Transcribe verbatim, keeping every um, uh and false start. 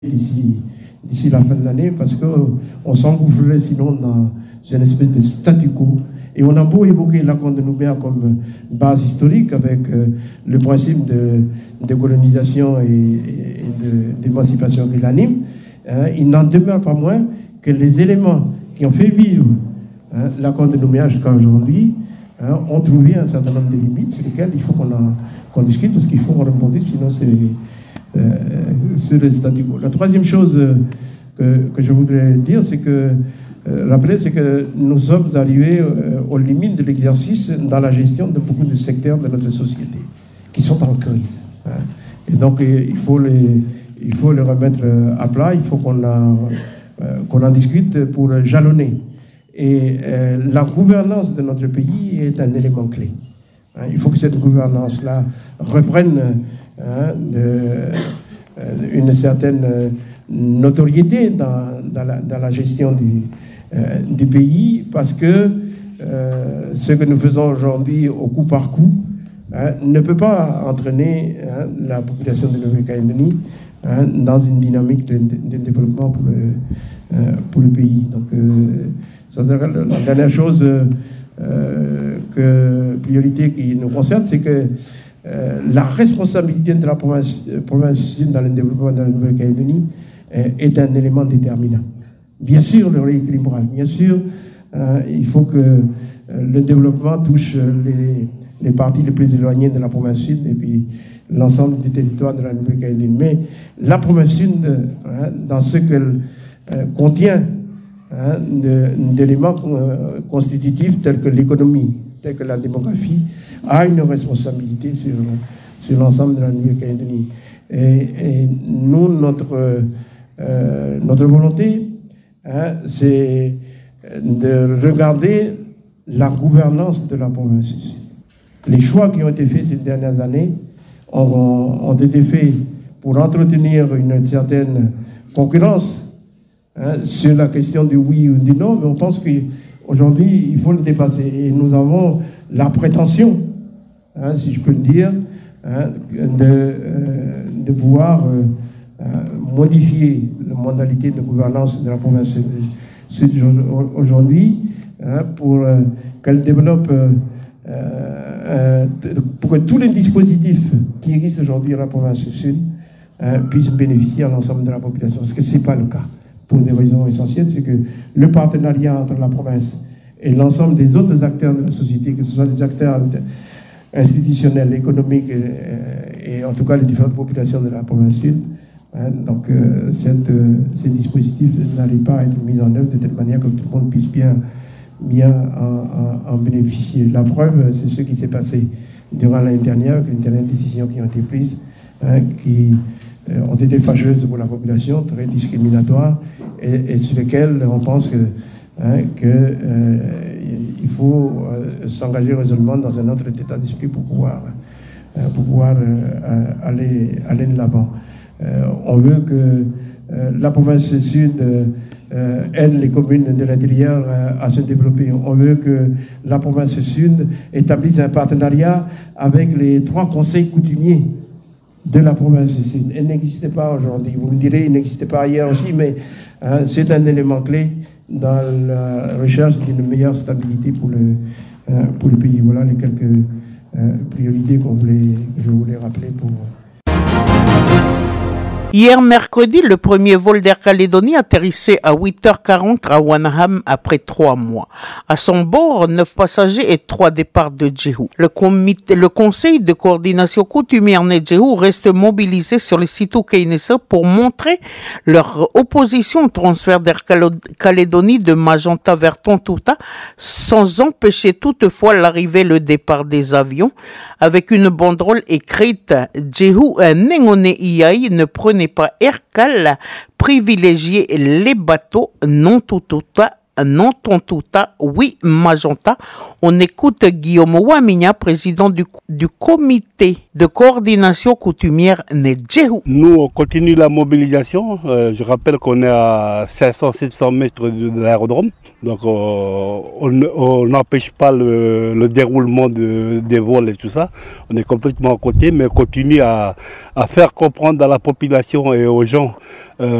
d'ici, d'ici la fin de l'année parce qu'on s'engouffrerait sinon dans une espèce de statu quo. Et on a beau évoquer l'accord de Nouméa comme base historique avec euh, le principe de, de colonisation et, et de, d'émancipation qui l'anime, hein, il n'en demeure pas moins que les éléments qui ont fait vivre hein, l'accord de Nouméa jusqu'à aujourd'hui hein, ont trouvé un certain nombre de limites sur lesquelles il faut qu'on, a, qu'on discute parce qu'il faut qu'on rebondisse, sinon c'est... Euh, c'est le statu quo. La troisième chose euh, que, que je voudrais dire, c'est que, euh, rappeler, c'est que nous sommes arrivés euh, aux limites de l'exercice dans la gestion de beaucoup de secteurs de notre société qui sont en crise. Hein. Et donc, euh, il, faut les, il faut les remettre euh, à plat, il faut qu'on, a, euh, qu'on en discute pour jalonner. Et euh, la gouvernance de notre pays est un élément clé. Hein. Il faut que cette gouvernance-là reprenne Hein, de, euh, une certaine notoriété dans, dans, la, dans la gestion du, euh, du pays, parce que euh, ce que nous faisons aujourd'hui au coup par coup hein, ne peut pas entraîner hein, la population de Nouvelle-Calédonie hein, dans une dynamique de, de, de développement pour le, euh, pour le pays. Donc, euh, ça, la dernière chose, euh, que, priorité qui nous concerne, c'est que Euh, la responsabilité de la province, euh, province sud dans le développement de la Nouvelle-Calédonie euh, est un élément déterminant. Bien sûr, le rééquilibrage, bien sûr, euh, il faut que euh, le développement touche les, les parties les plus éloignées de la province sud et puis l'ensemble du territoire de la Nouvelle-Calédonie. Mais la province sud, hein, dans ce qu'elle euh, contient hein, de, d'éléments euh, constitutifs tels que l'économie, tels que la démographie, a une responsabilité sur, sur l'ensemble de la Nouvelle-Calédonie. Et, et nous, notre, euh, notre volonté, hein, c'est de regarder la gouvernance de la province. Les choix qui ont été faits ces dernières années ont, ont été faits pour entretenir une certaine concurrence hein, sur la question du oui ou du non, mais on pense qu'aujourd'hui, il faut le dépasser. Et nous avons la prétention, hein, si je peux le dire, hein, de, euh, de pouvoir euh, euh, modifier la modalité de gouvernance de la province sud aujourd'hui hein, pour euh, qu'elle développe, euh, euh, pour que tous les dispositifs qui existent aujourd'hui à la province sud hein, puissent bénéficier à l'ensemble de la population. Parce que ce n'est pas le cas, pour des raisons essentielles, c'est que le partenariat entre la province et l'ensemble des autres acteurs de la société, que ce soit les acteurs institutionnels, économiques et, et en tout cas les différentes populations de la province sud. Hein, donc euh, cette, euh, ces dispositifs n'arrivent pas à être mis en œuvre de telle manière que tout le monde puisse bien, bien en, en, en bénéficier. La preuve, c'est ce qui s'est passé durant l'année dernière, avec les dernières décisions qui ont été prises, hein, qui euh, ont été fâcheuses pour la population, très discriminatoires, et, et sur lesquelles on pense que Hein, qu'il euh, faut euh, s'engager résolument dans un autre état d'esprit pour pouvoir, euh, pour pouvoir euh, aller, aller de l'avant. Euh, on veut que euh, la province sud euh, aide les communes de l'intérieur à, à se développer. On veut que la province sud établisse un partenariat avec les trois conseils coutumiers de la province sud. Elle n'existait pas aujourd'hui. Vous me direz, il n'existait pas ailleurs aussi, mais hein, c'est un élément clé dans la recherche d'une meilleure stabilité pour le, euh, pour le pays. Voilà les quelques euh, priorités qu'on voulait, que je voulais rappeler pour... Hier mercredi, le premier vol d'Air Calédonie atterrissait à huit heures quarante à Wanaham après trois mois. À son bord, neuf passagers et trois départs de Djehou. Le, comité, le conseil de coordination coutumière de Djehou reste mobilisé sur les sites Keynesa pour montrer leur opposition au transfert d'Air Calédonie de Magenta vers Tontouta, sans empêcher toutefois l'arrivée et le départ des avions, avec une banderole écrite « Djehou Nengone Iai ne prenait pas Air Cal, privilégier les bateaux non Tontouta non tontuta, oui majanta. On écoute Guillaume Ouamigna, président du, du comité de coordination coutumière Nedjehu. Nous, on continue la mobilisation. Euh, je rappelle qu'on est à cinq cents à sept cents mètres de, de l'aérodrome. Donc, euh, on n'empêche pas le, le déroulement de, des vols et tout ça. On est complètement à côté, mais on continue à, à faire comprendre à la population et aux gens euh,